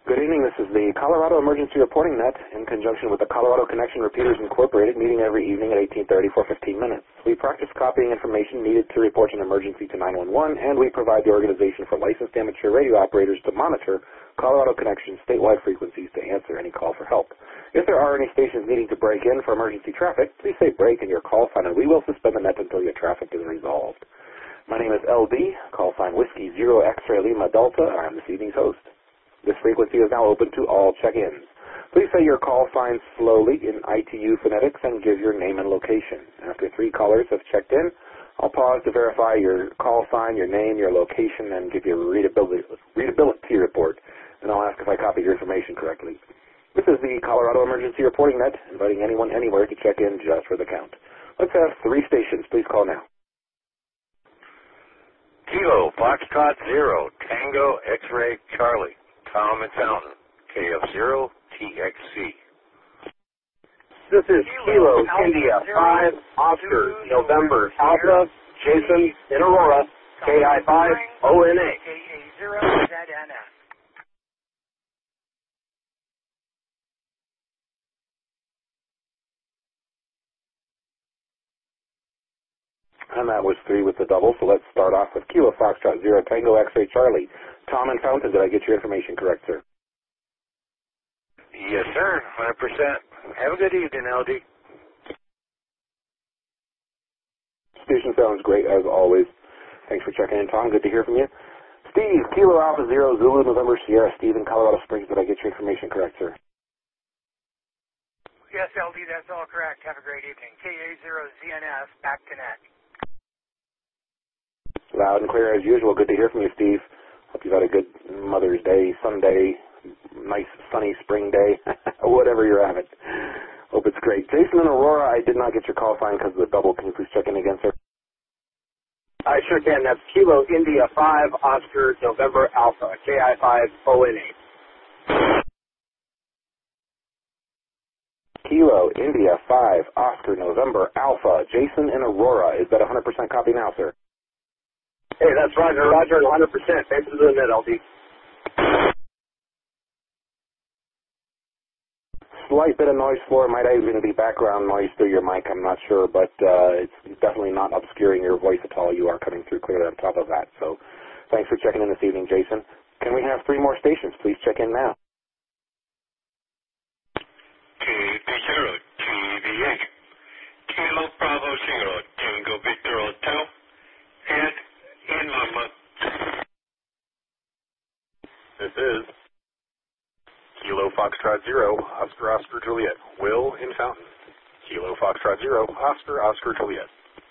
Good evening. This is the Colorado Emergency Reporting Net in conjunction with the Colorado Connection Repeaters Incorporated, meeting every evening at 18:30 for 15 minutes. We practice copying information needed to report an emergency to 911, and we provide the organization for licensed amateur radio operators to monitor Colorado Connection statewide frequencies to answer any call for help. If there are any stations needing to break in for emergency traffic, please say break in your call sign, and we will suspend the net until your traffic is resolved. My name is LD, call sign Whiskey Zero X-Ray Lima Delta. I am this evening's host. This frequency is now open to all check-ins. Please say your call sign slowly in ITU phonetics and give your name and location. After 3 callers have checked in, I'll pause to verify your call sign, your name, your location, and give you a readability report. And I'll ask if I copied your information correctly. This is the Colorado Emergency Reporting Net, inviting anyone anywhere to check in just for the count. Let's have 3 stations. Please call now. Kilo, Foxtrot 0, Tango, X-Ray, Charlie. Tom and Fountain, KF0, TXC. This is Kilo, India, 5, Oscar, November, Alpha, Jason, in Aurora, KI5, ONA. KA0, ZNF. And that was 3 with the double, so let's start off with Kilo, Foxtrot 0, Tango, X-Ray, Charlie. Tom and Fountain, did I get your information correct, sir? Yes, sir, 100%. Have a good evening, LD. Station sounds great, as always. Thanks for checking in, Tom. Good to hear from you. Steve, Kilo, Alpha 0, Zulu, November, Sierra. Steve in Colorado Springs, did I get your information correct, sir? Yes, LD, that's all correct. Have a great evening. KA0, ZNF, back to net. Loud and clear as usual. Good to hear from you, Steve. Hope you've had a good Mother's Day, Sunday, nice sunny spring day, whatever you're having. Hope it's great. Jason in Aurora, I did not get your call sign because of the double. Can you please check in again, sir? I sure can. That's Kilo, India, 5, Oscar, November, Alpha, KI5, ONA. Kilo, India, 5, Oscar, November, Alpha. Jason in Aurora. Is that 100% copy now, sir? Hey, that's Roger, and 100%. Thanks for doing that, LD. Slight bit of noise floor. Might even be background noise through your mic. I'm not sure, but it's definitely not obscuring your voice at all. You are coming through clearly on top of that. So thanks for checking in this evening, Jason. Can we have 3 more stations? Please check in now. KP0, TVH, Kilo, Bravo, Zero, Tango, Victor, Hotel, and in Lima. This is Kilo, Foxtrot 0, Oscar, Oscar, Juliet. Will in Fountain. Kilo, Foxtrot 0, Oscar, Oscar, Juliet.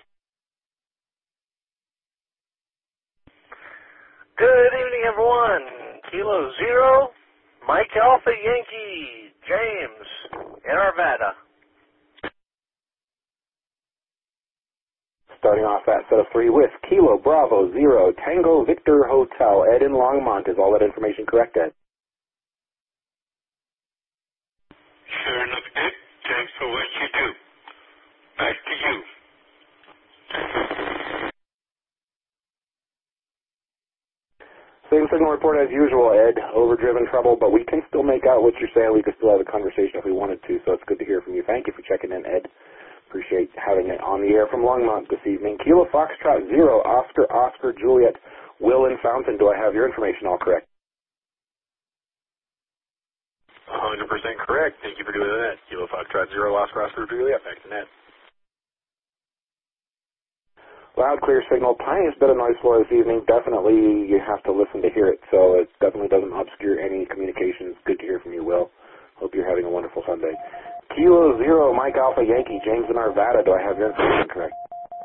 Good evening, everyone. Kilo 0, Mike Alpha Yankee, James, in Arvada. Starting off that set of 3 with Kilo, Bravo, 0, Tango, Victor, Hotel. Ed in Longmont. Is all that information correct, Ed? Sure enough, Ed. Thanks for what you do. Back to you. Same signal report as usual, Ed. Overdriven trouble, but we can still make out what you're saying. We can still have a conversation if we wanted to, so it's good to hear from you. Thank you for checking in, Ed. Appreciate having it on the air from Longmont this evening. Kilo, Foxtrot 0, Oscar, Oscar, Juliet, Will in Fountain. Do I have your information all correct? 100% correct. Thank you for doing that. Kilo, Foxtrot 0, Oscar, Oscar, Juliet. Back to net. Loud, clear signal. Tiniest bit of noise floor this evening. Definitely you have to listen to hear it, so it definitely doesn't obscure any communications. Good to hear from you, Will. Hope you're having a wonderful Sunday. Kilo 0, Mike Alpha Yankee, James in Arvada. Do I have your information correct?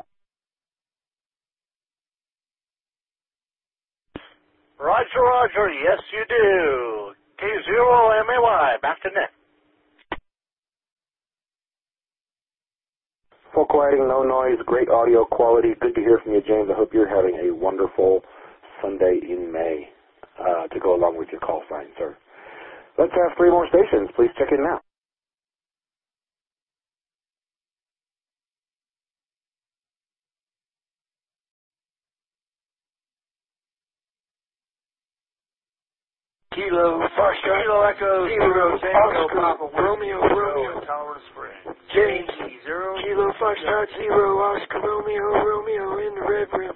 Roger, Roger. Yes, you do. K0MAY. Back to net. Full quieting, no noise, great audio quality. Good to hear from you, James. I hope you're having a wonderful Sunday in May to go along with your call sign, sir. Let's have 3 more stations. Please check in now. Kilo Foxtrot, Kilo Echo 0 Tango Oscar, Papa Romeo, Romeo, Tower Spring. James, JC 0 Kilo Foxtrot 0 Oscar, Romeo, Romeo in the red ring.